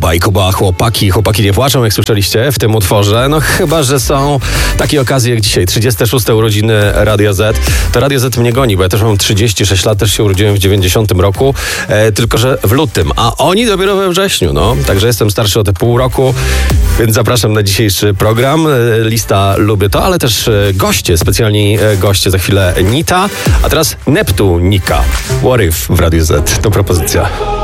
i Kuba, chłopaki nie płaczą, jak słyszeliście w tym utworze. No chyba, że są takie okazje jak dzisiaj, 36. urodziny Radia Z. To Radio Z mnie goni, bo ja też mam 36 lat, też się urodziłem w 90 roku, tylko że w lutym, a oni dopiero we wrześniu, no. Także jestem starszy o te pół roku, więc zapraszam na dzisiejszy program. Lista Lubię to, ale też goście, specjalni goście. Za chwilę Nita, a teraz Neptunika. What if w Radiu Z? To propozycja.